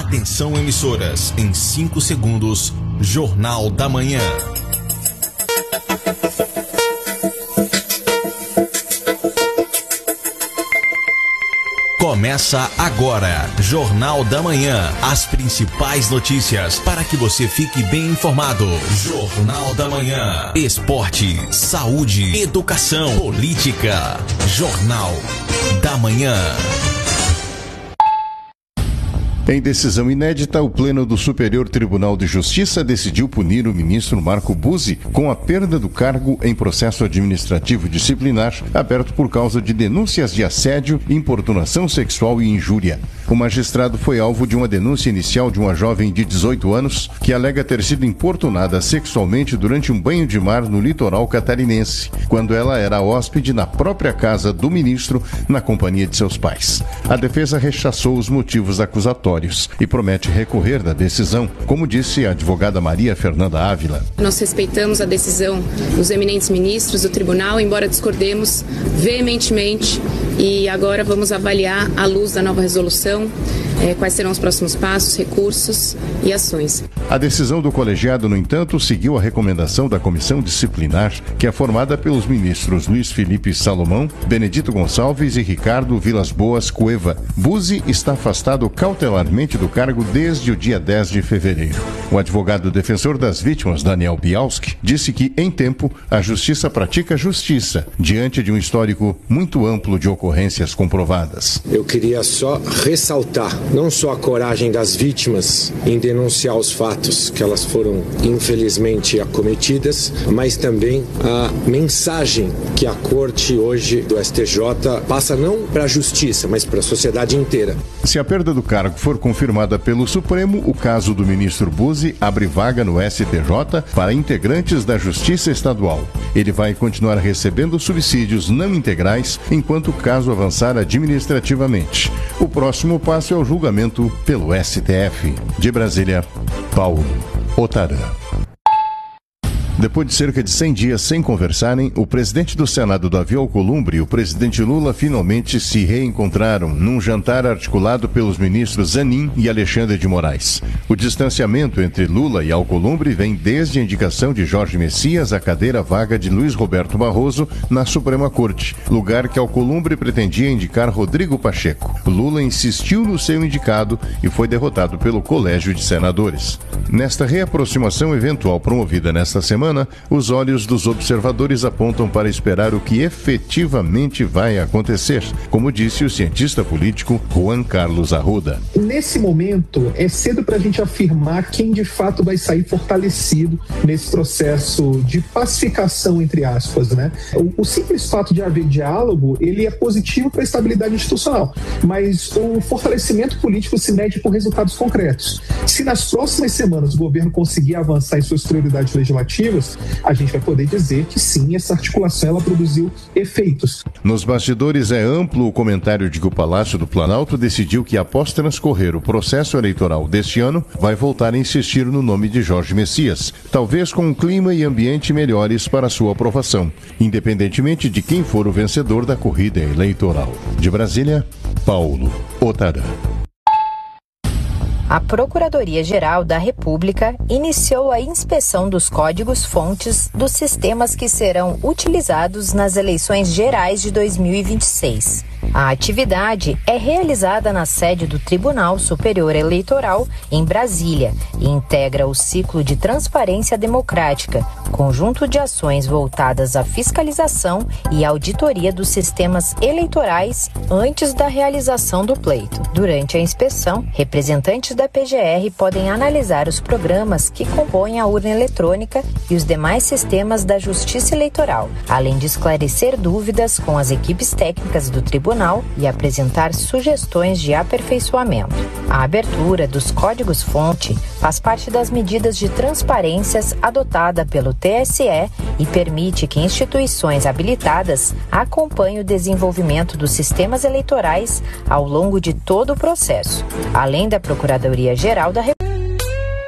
Atenção, emissoras, em 5 segundos, Jornal da Manhã. Começa agora, Jornal da Manhã. As principais notícias para que você fique bem informado. Jornal da Manhã. Esporte, saúde, educação, política. Jornal da Manhã. Em decisão inédita, o Pleno do Superior Tribunal de Justiça decidiu punir o ministro Marco Buzzi com a perda do cargo em processo administrativo disciplinar aberto por causa de denúncias de assédio, importunação sexual e injúria. O magistrado foi alvo de uma denúncia inicial de uma jovem de 18 anos que alega ter sido importunada sexualmente durante um banho de mar no litoral catarinense, quando ela era hóspede na própria casa do ministro, na companhia de seus pais. A defesa rechaçou os motivos acusatórios e promete recorrer da decisão, como disse a advogada Maria Fernanda Ávila. Nós respeitamos a decisão dos eminentes ministros do tribunal, embora discordemos veementemente, e agora vamos avaliar, à luz da nova resolução, quais serão os próximos passos, recursos e ações. A decisão do colegiado, no entanto, seguiu a recomendação da comissão disciplinar, que é formada pelos ministros Luiz Felipe Salomão, Benedito Gonçalves e Ricardo Vilas Boas Cueva. Buzzi está afastado cautelarmente do cargo desde o dia 10 de fevereiro. O advogado defensor das vítimas, Daniel Bialski, disse que, em tempo, a justiça pratica justiça, diante de um histórico muito amplo de ocorrências comprovadas. Eu queria só ressaltar não só a coragem das vítimas em denunciar os fatos que elas foram infelizmente acometidas, mas também a mensagem que a Corte hoje do STJ passa não para a justiça, mas para a sociedade inteira. Se a perda do cargo for confirmada pelo Supremo, o caso do ministro Buzzi abre vaga no STJ para integrantes da Justiça Estadual. Ele vai continuar recebendo subsídios não integrais enquanto o caso avançar administrativamente. O próximo passo é o julgamento pelo STF. De Brasília, Paulo Otarã. Depois de cerca de 100 dias sem conversarem, o presidente do Senado, Davi Alcolumbre, e o presidente Lula finalmente se reencontraram num jantar articulado pelos ministros Zanin e Alexandre de Moraes. O distanciamento entre Lula e Alcolumbre vem desde a indicação de Jorge Messias à cadeira vaga de Luiz Roberto Barroso na Suprema Corte, lugar que Alcolumbre pretendia indicar Rodrigo Pacheco. Lula insistiu no seu indicado e foi derrotado pelo Colégio de Senadores. Nesta reaproximação eventual promovida nesta semana, os olhos dos observadores apontam para esperar o que efetivamente vai acontecer, como disse o cientista político Juan Carlos Arruda. Nesse momento, é cedo para a gente afirmar quem de fato vai sair fortalecido nesse processo de pacificação, entre aspas, né? O simples fato de haver diálogo, ele é positivo para a estabilidade institucional, mas o fortalecimento político se mede por resultados concretos. Se nas próximas semanas o governo conseguir avançar em suas prioridades legislativas, a gente vai poder dizer que sim, essa articulação ela produziu efeitos. Nos bastidores é amplo o comentário de que o Palácio do Planalto decidiu que, após transcorrer o processo eleitoral deste ano, vai voltar a insistir no nome de Jorge Messias, talvez com um clima e ambiente melhores para sua aprovação, independentemente de quem for o vencedor da corrida eleitoral. De Brasília, Paulo Otarã. A Procuradoria-Geral da República iniciou a inspeção dos códigos-fontes dos sistemas que serão utilizados nas eleições gerais de 2026. A atividade é realizada na sede do Tribunal Superior Eleitoral, em Brasília, e integra o ciclo de transparência democrática, conjunto de ações voltadas à fiscalização e auditoria dos sistemas eleitorais antes da realização do pleito. Durante a inspeção, representantes da PGR podem analisar os programas que compõem a urna eletrônica e os demais sistemas da Justiça Eleitoral, além de esclarecer dúvidas com as equipes técnicas do tribunal e apresentar sugestões de aperfeiçoamento. A abertura dos códigos-fonte faz parte das medidas de transparências adotada pelo TSE e permite que instituições habilitadas acompanhem o desenvolvimento dos sistemas eleitorais ao longo de todo o processo. Além da Procuradoria-Geral da República,